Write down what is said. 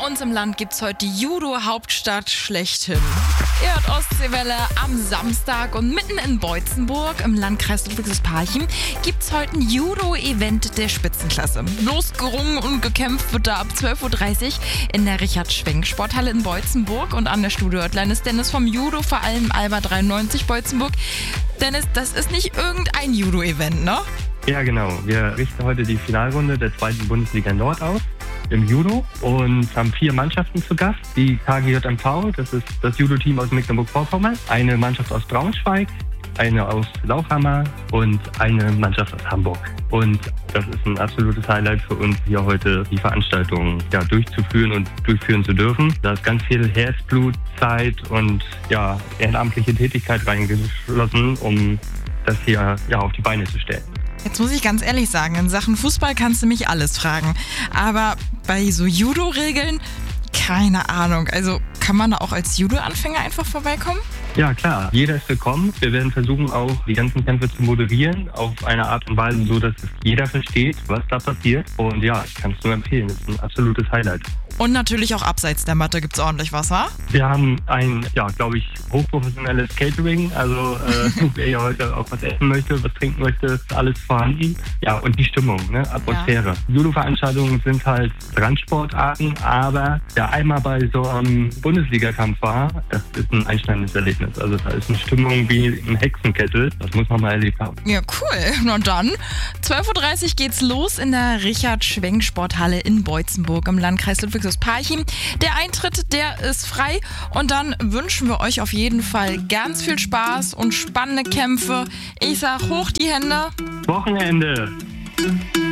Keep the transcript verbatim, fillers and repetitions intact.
uns im Land gibt's heute die Judo-Hauptstadt schlechthin. Ihr hört Ostseewelle am Samstag und mitten in Beutzenburg im Landkreis Ludwigsparchim gibt's heute ein Judo-Event der Spitzenklasse. Losgerungen und gekämpft wird da ab zwölf Uhr dreißig in der Richard-Schwenk-Sporthalle in Beutzenburg und an der Studio-Hotline ist Dennis vom Judo-Verein Alba dreiundneunzig Beutzenburg. Dennis, das ist nicht irgendein Judo-Event, ne? Ja, genau. Wir richten heute die Finalrunde der zweiten Bundesliga Nord aus im Judo und haben vier Mannschaften zu Gast. Die K G J M V, das ist das Judo-Team aus Mecklenburg-Vorpommern, eine Mannschaft aus Braunschweig, eine aus Lauchhammer und eine Mannschaft aus Hamburg. Und das ist ein absolutes Highlight für uns, hier heute die Veranstaltung ja, durchzuführen und durchführen zu dürfen. Da ist ganz viel Herzblut, Zeit und ja, ehrenamtliche Tätigkeit reingeschlossen, um das hier ja, auf die Beine zu stellen. Jetzt muss ich ganz ehrlich sagen, in Sachen Fußball kannst du mich alles fragen. Aber bei so Judo-Regeln, keine Ahnung. Also kann man da auch als Judo-Anfänger einfach vorbeikommen? Ja, klar. Jeder ist willkommen. Wir werden versuchen, auch die ganzen Kämpfe zu moderieren, auf eine Art und Weise, so dass es jeder versteht, was da passiert. Und ja, ich kann es nur empfehlen. Das ist ein absolutes Highlight. Und natürlich auch abseits der Matte gibt's ordentlich was, wa? Wir haben ein, ja, glaube ich, hochprofessionelles Catering. Also äh, wer hier heute auch was essen möchte, was trinken möchte, ist alles vorhanden. Ja, und die Stimmung, ne? Atmosphäre. Ja. Judo-Veranstaltungen sind halt Randsportarten, aber der einmal bei so einem Bundesligakampf war, das ist ein einschneidendes Erlebnis. Also da ist eine Stimmung wie ein Hexenkessel. Das muss man mal erlebt haben. Ja, cool. Na dann, zwölf Uhr dreißig geht's los in der Richard-Schwenk-Sporthalle in Beutzenburg im Landkreis Ludwigsparchim. Der Eintritt, der ist frei und dann wünschen wir euch auf jeden Fall ganz viel Spaß und spannende Kämpfe. Ich sag hoch die Hände. Wochenende.